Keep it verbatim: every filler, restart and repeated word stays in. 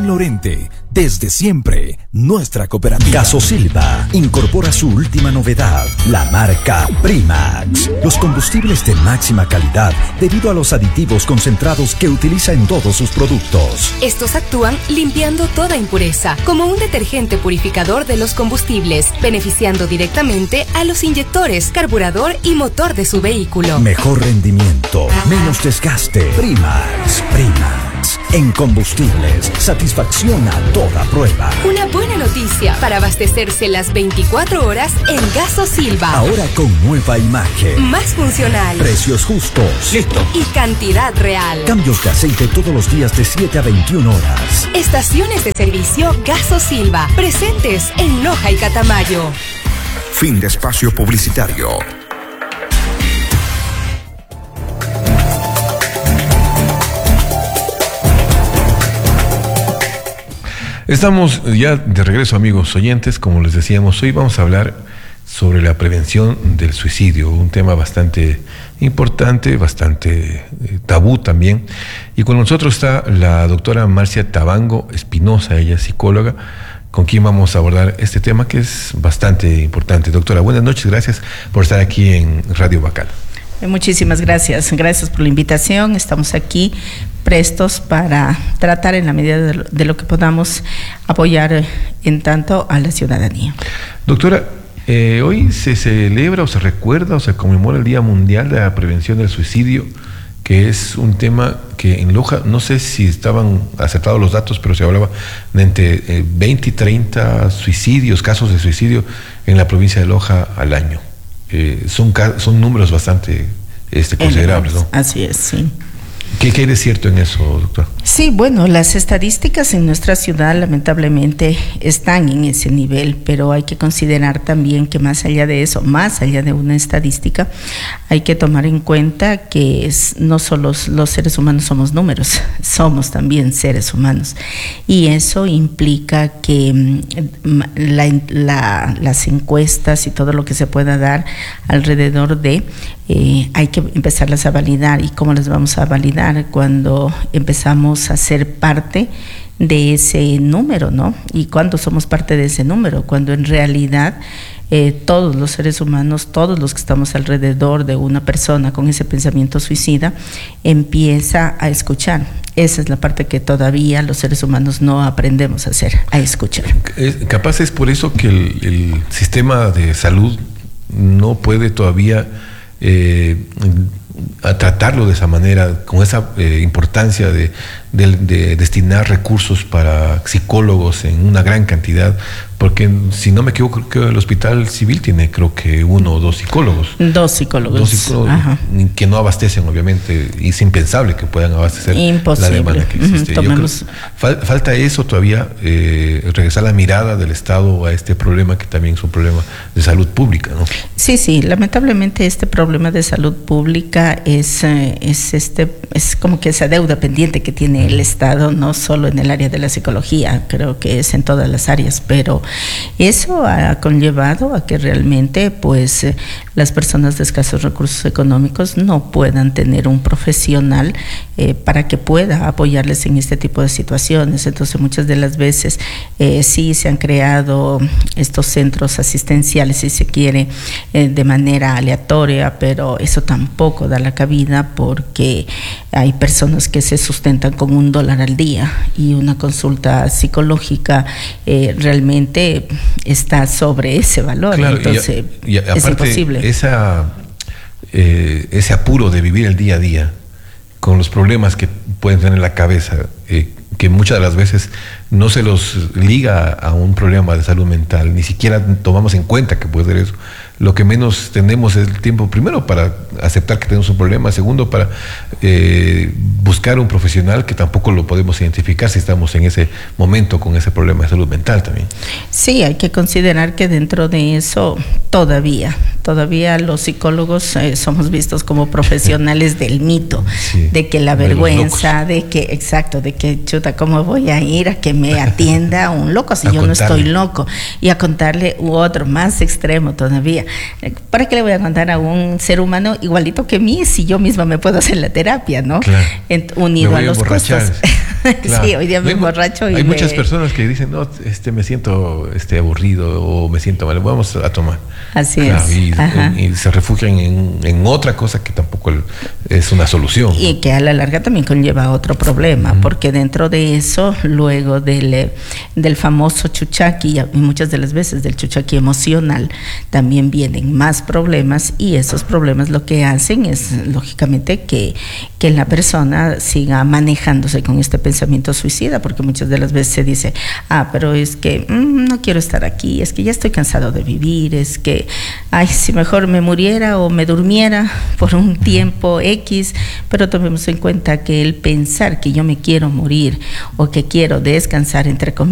Lorente, desde siempre, nuestra cooperativa. Gasosilva incorpora su última novedad, la marca Primax. Los combustibles de máxima calidad debido a los aditivos concentrados que utiliza en todos sus productos. Estos actúan limpiando toda impureza, como un detergente purificador de los combustibles, beneficiando directamente a los inyectores, carburador y motor de su vehículo. Mejor rendimiento, menos desgaste. Primax, Primax. En combustibles, satisfacción a toda prueba. Una buena noticia para abastecerse las veinticuatro horas en Gasosilva. Ahora con nueva imagen. Más funcional. Precios justos. Listo. Y cantidad real. Cambios de aceite todos los días de siete a veintiuna horas. Estaciones de servicio Gasosilva, presentes en Loja y Catamayo. Fin de espacio publicitario. Estamos ya de regreso, amigos oyentes. Como les decíamos, hoy vamos a hablar sobre la prevención del suicidio, un tema bastante importante, bastante eh, tabú también. Y con nosotros está la doctora Marcia Tabango Espinosa, ella es psicóloga, con quien vamos a abordar este tema que es bastante importante. Doctora, buenas noches, gracias por estar aquí en Radio Bacal. Muchísimas gracias, gracias por la invitación. Estamos aquí prestos para tratar en la medida de lo, de lo que podamos apoyar en tanto a la ciudadanía. Doctora, eh, hoy se celebra o se recuerda o se conmemora el Día Mundial de la Prevención del Suicidio, que es un tema que en Loja, no sé si estaban acertados los datos, pero se hablaba de entre eh, veinte y treinta suicidios, casos de suicidio en la provincia de Loja al año. Eh, son, son números bastante este, considerables, ¿no? Así es, sí. ¿Qué, ¿Qué hay de cierto en eso, doctor? Sí, bueno, las estadísticas en nuestra ciudad lamentablemente están en ese nivel, pero hay que considerar también que más allá de eso, más allá de una estadística, hay que tomar en cuenta que es, no solo los seres humanos somos números, somos también seres humanos. Y eso implica que la, la, las encuestas y todo lo que se pueda dar alrededor de, eh, hay que empezarlas a validar. ¿Y cómo las vamos a validar? Cuando empezamos a ser parte de ese número, ¿no? Y cuando somos parte de ese número, cuando en realidad eh, todos los seres humanos, todos los que estamos alrededor de una persona con ese pensamiento suicida, empieza a escuchar. Esa es la parte que todavía los seres humanos no aprendemos a hacer, a escuchar. Es, capaz es por eso que el, el sistema de salud no puede todavía eh, a tratarlo de esa manera, con esa eh, importancia de, de, de destinar recursos para psicólogos en una gran cantidad, porque si no me equivoco, creo que el hospital civil tiene creo que uno o dos psicólogos. Dos psicólogos. Dos psicólogos que no abastecen, obviamente, y es impensable que puedan abastecer Imposible. la demanda que existe. Uh-huh. Yo creo, fal, falta eso todavía, eh, regresar la mirada del Estado a este problema que también es un problema de salud pública, ¿no? Sí, sí, lamentablemente este problema de salud pública es, eh, es, este, es como que esa deuda pendiente que tiene el Estado, no solo en el área de la psicología, creo que es en todas las áreas, pero eso ha conllevado a que realmente pues eh, las personas de escasos recursos económicos no puedan tener un profesional eh, para que pueda apoyarles en este tipo de situaciones. Entonces muchas de las veces eh, sí se han creado estos centros asistenciales, si se quiere, eh, de manera aleatoria, pero eso tampoco da la cabida porque hay personas que se sustentan con un dólar al día y una consulta psicológica eh, realmente está sobre ese valor, claro, entonces y a, y a, es imposible. Esa, eh, ese apuro de vivir el día a día con los problemas que pueden tener en la cabeza, eh, que muchas de las veces no se los liga a un problema de salud mental, ni siquiera tomamos en cuenta que puede ser eso. Lo que menos tenemos es el tiempo, primero, para aceptar que tenemos un problema, segundo, para eh, buscar un profesional que tampoco lo podemos identificar si estamos en ese momento con ese problema de salud mental también. Sí, hay que considerar que dentro de eso todavía, todavía los psicólogos eh, somos vistos como profesionales del mito, sí, de que la de vergüenza, de que, exacto, de que chuta, ¿cómo voy a ir a que me atienda un loco si A yo contarle. no estoy loco? Y a contarle u otro más extremo todavía. ¿Para qué le voy a contar a un ser humano igualito que mí si yo misma me puedo hacer la terapia, ¿no? Claro. Ent- unido Me a voy a los emborrachar. costos. Claro. Sí, hoy día me Hay mu- emborracho y Hay me- muchas personas que dicen, no, este, me siento este, aburrido o me siento mal, vamos a tomar. Así Claro, es. y, Ajá. y se refugian en, en otra cosa que tampoco es una solución. Y que a la larga también conlleva otro problema, Ujú. porque dentro de eso, luego del, eh, del famoso chuchaqui, y muchas de las veces del chuchaqui emocional, también vienen más problemas, y esos problemas lo que hacen es, lógicamente, que, que la persona siga manejándose con este pensamiento suicida, porque muchas de las veces se dice, ah, pero es que mm, no quiero estar aquí, es que ya estoy cansado de vivir, es que, ay, si mejor me muriera o me durmiera por un tiempo X, pero tomemos en cuenta que el pensar que yo me quiero morir o que quiero descansar, entre comillas,